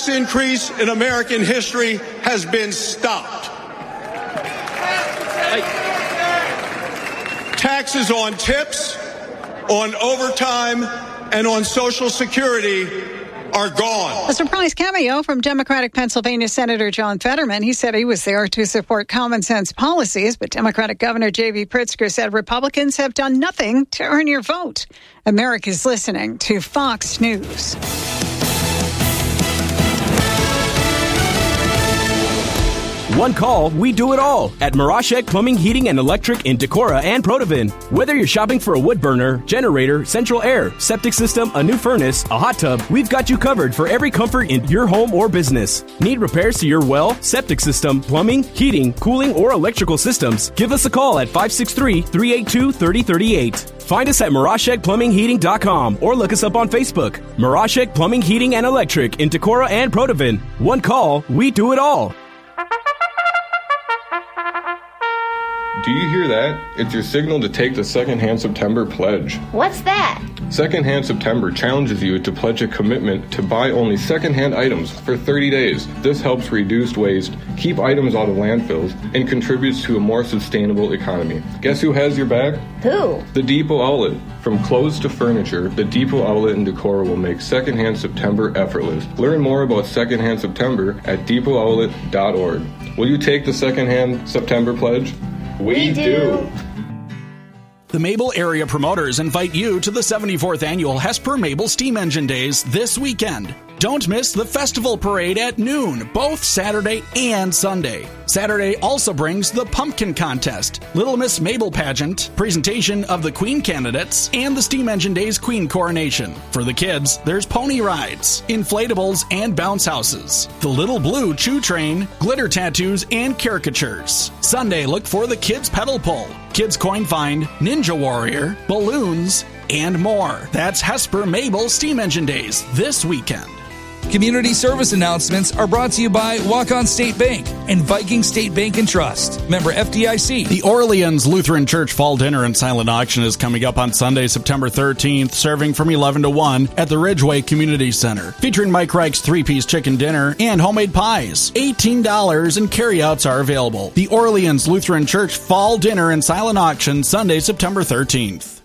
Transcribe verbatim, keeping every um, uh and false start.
increase in American history has been stopped. Taxes on tips, on overtime, and on Social Security are gone. A surprise cameo from Democratic Pennsylvania Senator John Fetterman. He said he was there to support common sense policies, but Democratic Governor J B Pritzker said Republicans have done nothing to earn your vote. America's listening to Fox News. One call, we do it all at Mirashek Plumbing, Heating, and Electric in Decorah and Protivin. Whether you're shopping for a wood burner, generator, central air, septic system, a new furnace, a hot tub, we've got you covered for every comfort in your home or business. Need repairs to your well, septic system, plumbing, heating, cooling, or electrical systems? Give us a call at five six three, three eight two, three oh three eight. Find us at Mirashek Plumbing Heating dot com or look us up on Facebook. Mirashek Plumbing, Heating, and Electric in Decorah and Protivin. One call, we do it all. Do you hear that? It's your signal to take the Secondhand September pledge. What's that? Secondhand September challenges you to pledge a commitment to buy only secondhand items for thirty days. This helps reduce waste, keep items out of landfills, and contributes to a more sustainable economy. Guess who has your back? Who? The Depot Outlet. From clothes to furniture, the Depot Outlet in Decorah will make Secondhand September effortless. Learn more about Secondhand September at depot outlet dot org. Will you take the Secondhand September pledge? We, we do. do. The Mabel Area Promoters invite you to the seventy-fourth Annual Hesper Mabel Steam Engine Days this weekend. Don't miss the festival parade at noon, both Saturday and Sunday. Saturday also brings the Pumpkin Contest, Little Miss Mabel Pageant, presentation of the Queen candidates, and the Steam Engine Days Queen Coronation. For the kids, there's pony rides, inflatables, and bounce houses, the Little Blue Chew Train, glitter tattoos, and caricatures. Sunday, look for the Kids Pedal Pull, Kids Coin Find, Ninja Warrior, balloons, and more. That's Hesper Mabel Steam Engine Days this weekend. Community service announcements are brought to you by Walk-On State Bank and Viking State Bank and Trust. Member F D I C. The Orleans Lutheran Church Fall Dinner and Silent Auction is coming up on Sunday, September thirteenth, serving from eleven to one at the Ridgeway Community Center. Featuring Mike Reich's three-piece chicken dinner and homemade pies. eighteen dollars and carryouts are available. The Orleans Lutheran Church Fall Dinner and Silent Auction, Sunday, September thirteenth.